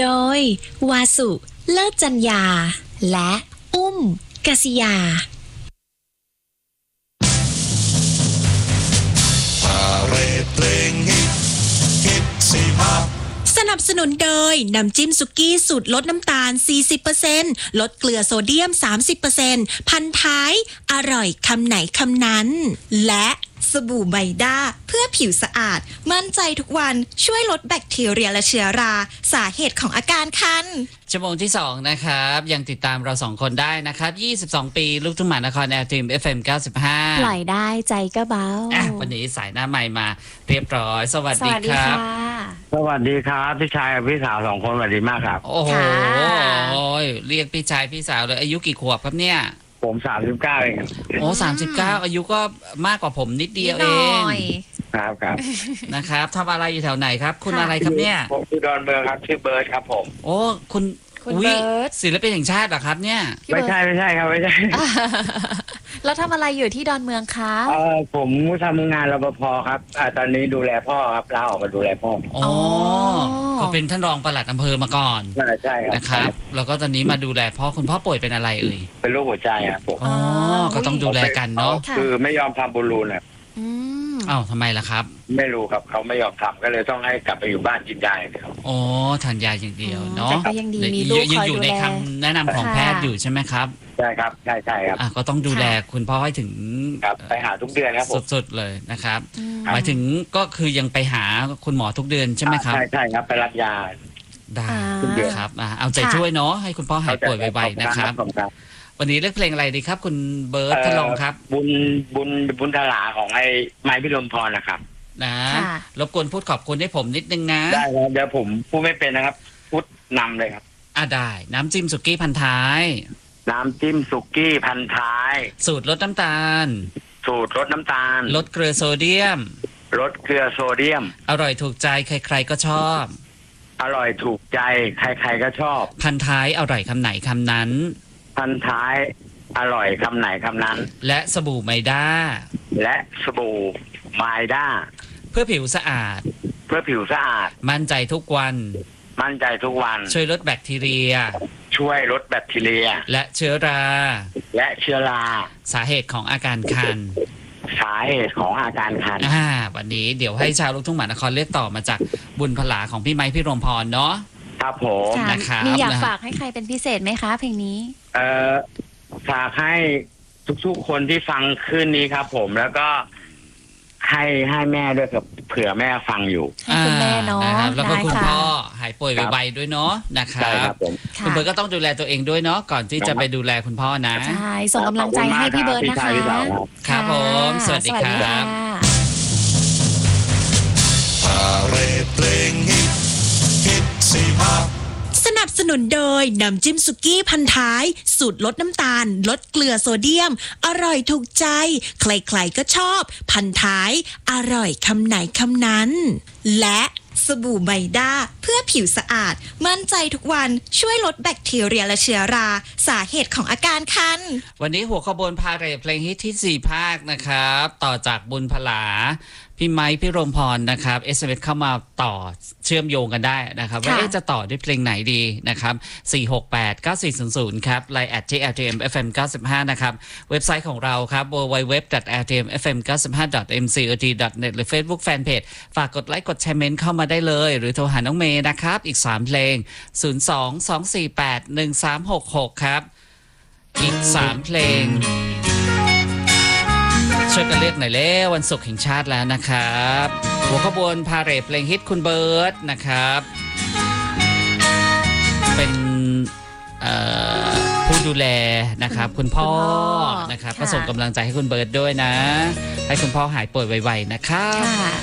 โดยวาสุเลิศจัญญาและอุ้มกษิยาสนับสนุนโดยน้ำจิ้มสุกี้สูตรลดน้ำตาล 40% ลดเกลือโซเดียม 30% พันท้ายอร่อยคำไหนคำนั้นและสบู่ไบด้าเพื่อผิวสะอาดมั่นใจทุกวันช่วยลดแบคทีเรียและเชื้อราสาเหตุของอาการคันชั่วโมงที่2นะครับยังติดตามเรา2คนได้นะครับ22ปีลูกทุ่งมหานครแอร์ทีม FM 95 ปล่อยได้ใจก็เบาวันนี้สายหน้าใหม่มาเรียบร้อยสวัสดีครับสวัสดีครับพี่ชายกับพี่สาว2คนสวัสดีมากครับโอ้โหเรียกพี่ชายพี่สาวเลยอายุกี่ขวบครับเนี่ยผม39เองโอ้39อายุก็มากกว่าผมนิดเดียวเองครับนะครับทำอะไรอยู่แถวไหนครับคุณอะไรครับเนี่ยผมคือดอนเมืองครับชื่อเบิร์ดครับผมโอ้คุณเบิร์ดศิลปินแห่งชาติเหรอครับเนี่ยไม่ใช่ครับไม่ใช่แล้วทำอะไรอยู่ที่ดอนเมืองคะผมทำงานรปภครับตอนนี้ดูแลพ่อครับลาออกมาดูแลพ่ออ๋อก็เป็นท่านรองปลัดอำเภอมาก่อนใช่ครับนะครับแล้วก็ตอนนี้มาดูแลพ่อคุณพ่อป่วยเป็นอะไรเอ่ยเป็นโรคหัวใจครับผมอ๋อก็ต้องดูแลกันเนาะคือไม่ยอมทำบอลลูนอ่ะอ้าวทำไมล่ะครับไม่รู้ครับเขาไม่ยอมทำก็เลยต้องให้กลับไปอยู่บ้านกินยาอย่างเดียวอ๋อทานยาอย่างเดียวเนาะก็ยังดีมีลูกคอยดูแลอยู่ในคำแนะนำของแพทย์อยู่ใช่ไหมครับใช่ครับใช่ครับก็ต้องดูแลคุณพ่อให้ถึงไปหาทุกเดือนครับสุดๆเลยนะครับหมายถึงก็คือยังไปหาคุณหมอทุกเดือนใช่ไหมครับใช่ครับไปรับยาได้ครับเอาใจช่วยเนาะให้คุณพ่อหายป่วยไวๆนะครับวันนี้เลือกเพลงอะไรดีครับคุณเบิร์ตทดลองครับบุญทลาของไอ้ไม้พิรมพรนะครับนะรบกวนพูดขอบคุณให้ผมนิดนึงนะได้ครับเดี๋ยวผมพูดไม่เป็นนะครับพูดนำเลยครับได้น้ำจิ้มสุกี้พันท้ายน้ำจิ้มสุกี้พันท้ายสูตรลดน้ำตาลลดเกลือโซเดียมอร่อยถูกใจใครๆก็ชอบอร่อยถูกใจใครๆก็ชอบพันท้ายอร่อยคำไหนคำนั้นพันท้ายอร่อยคำไหนคำนั้นและสบู่ไมด้าเพื่อผิวสะอาดมั่นใจทุกวันช่วยลดแบคทีเรียและเชื้อราสาเหตุของอาการคันวันนี้เดี๋ยวให้ชาวลูกทุ่งมหานครเลือกต่อมาจากบุญพลาของพี่ไม้พี่รมพรเนาะครับผมนะครับมีอยากฝากให้ใครเป็นพิเศษไหมคะเพลงนี้ฝากให้ทุกๆคนที่ฟังคืนนี้ครับผมแล้วก็ให้แม่ด้วยครับเผื่อแม่ฟังอยู่ให้คุณแม่เนาะแล้วก็คุณพ่อหายป่วยไวๆด้วยเนาะนะครับคุณเบิร์ตก็ต้องดูแลตัวเองด้วยเนาะก่อนที่จะไปดูแลคุณพ่อนะใช่ส่งกำลังใจให้พี่เบิร์ตนะคะครับผมสวัสดีครับสนับสนุนโดยน้ำจิ้มสุกี้พันท้ายสูตรลดน้ำตาลลดเกลือโซเดียมอร่อยถูกใจใครๆก็ชอบพันท้ายอร่อยคำไหนคำนั้นและสบู่ไบด้าเพื่อผิวสะอาดมั่นใจทุกวันช่วยลดแบคทีเรียและเชื้อราสาเหตุของอาการคันวันนี้หัวขบวนพาเรทเพลงฮิตที่4ภาคนะครับต่อจากบุญพลาพี่ไม้พี่รมพรนะครับ SMS เข้ามาต่อเชื่อมโยงกันได้นะครับว่าจะต่อด้วยเพลงไหนดีนะครับ4689400ครับ Line @rtmfm95 นะครับเว็บไซต์ของเราครับ www.rtmfm95.mcot.net หรือ Facebook Fanpage ฝากกดไลค์กดแชร์เมนต์เข้ามาได้เลยหรือโทรหาน้องเมย์นะครับอีก3เพลง022481366ครับอีก3เพลงช่วยกันเรียกหน่อยแล้ววันศุกร์แห่งชาติแล้วนะครับหัวขบวนพาเรทเพลงฮิตคุณเบิร์ตนะครับเป็นผู้ดูแลนะครับคุณพ่อนะครับก็ส่งกำลังใจให้คุณเบิร์ตด้วยนะให้คุณพ่อหายป่วยไวๆนะครับ